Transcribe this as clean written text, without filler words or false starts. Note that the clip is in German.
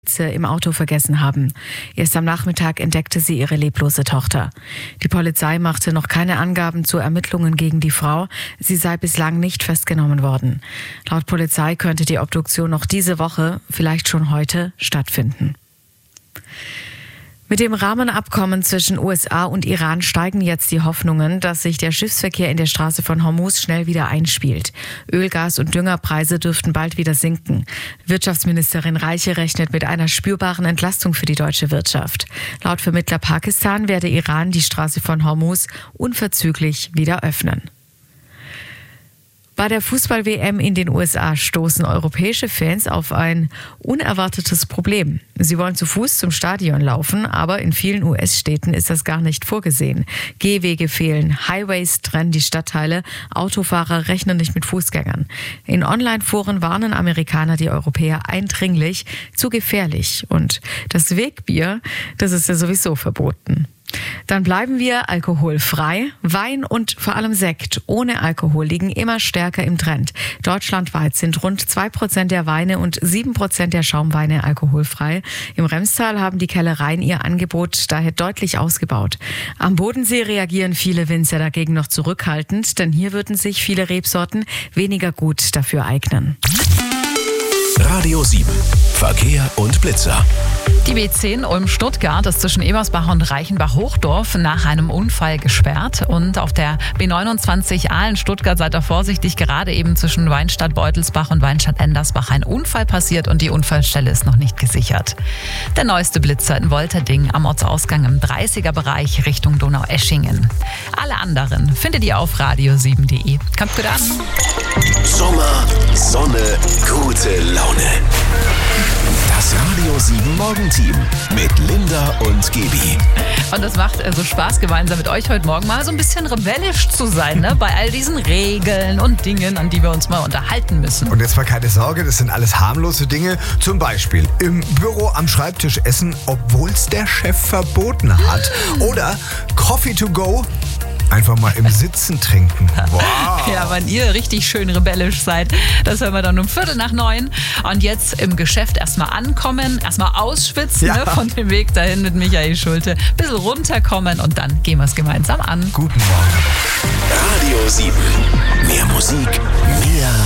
im Auto vergessen haben. Erst am Nachmittag entdeckte sie ihre leblose Tochter. Die Polizei machte noch keine Angaben zu Ermittlungen gegen die Frau. Sie sei bislang nicht festgenommen worden. Laut Polizei könnte die Obduktion noch diese Woche, vielleicht schon heute, stattfinden. Mit dem Rahmenabkommen zwischen USA und Iran steigen jetzt die Hoffnungen, dass sich der Schiffsverkehr in der Straße von Hormuz schnell wieder einspielt. Öl-, Gas- und Düngerpreise dürften bald wieder sinken. Wirtschaftsministerin Reiche rechnet mit einer spürbaren Entlastung für die deutsche Wirtschaft. Laut Vermittler Pakistan werde Iran die Straße von Hormuz unverzüglich wieder öffnen. Bei der Fußball-WM in den USA stoßen europäische Fans auf ein unerwartetes Problem. Sie wollen zu Fuß zum Stadion laufen, aber in vielen US-Städten ist das gar nicht vorgesehen. Gehwege fehlen, Highways trennen die Stadtteile, Autofahrer rechnen nicht mit Fußgängern. In Online-Foren warnen Amerikaner die Europäer eindringlich, zu gefährlich. Und das Wegbier, das ist ja sowieso verboten. Dann bleiben wir alkoholfrei. Wein und vor allem Sekt ohne Alkohol liegen immer stärker im Trend. Deutschlandweit sind rund 2% der Weine und 7% der Schaumweine alkoholfrei. Im Remstal haben die Kellereien ihr Angebot daher deutlich ausgebaut. Am Bodensee reagieren viele Winzer dagegen noch zurückhaltend, denn hier würden sich viele Rebsorten weniger gut dafür eignen. Radio 7. Verkehr und Blitzer. Die B10 Ulm-Stuttgart ist zwischen Ebersbach und Reichenbach-Hochdorf nach einem Unfall gesperrt. Und auf der B29 Aalen-Stuttgart seid ihr vorsichtig. Gerade eben zwischen Weinstadt-Beutelsbach und Weinstadt-Endersbach ein Unfall passiert und die Unfallstelle ist noch nicht gesichert. Der neueste Blitzer in Wolterding am Ortsausgang im 30er-Bereich Richtung Donaueschingen. Alle anderen findet ihr auf radio7.de. Kommt gut an. Sommer, Sonne, gute Laune. Das Radio 7 Morgenteam mit Linda und Gaby. Und es macht so Spaß, gemeinsam mit euch heute Morgen mal so ein bisschen rebellisch zu sein, ne? Bei all diesen Regeln und Dingen, an die wir uns mal unterhalten müssen. Und jetzt mal keine Sorge, das sind alles harmlose Dinge. Zum Beispiel im Büro am Schreibtisch essen, obwohl es der Chef verboten hat. Oder Coffee to go. Einfach mal im Sitzen trinken. Wow. Ja, wenn ihr richtig schön rebellisch seid, das hören wir dann um 8:45. Und jetzt im Geschäft erstmal ankommen, erstmal ausschwitzen, Ja. ne, von dem Weg dahin mit Michael Schulte. Bisschen runterkommen und dann gehen wir es gemeinsam an. Guten Morgen. Radio 7. Mehr Musik, mehr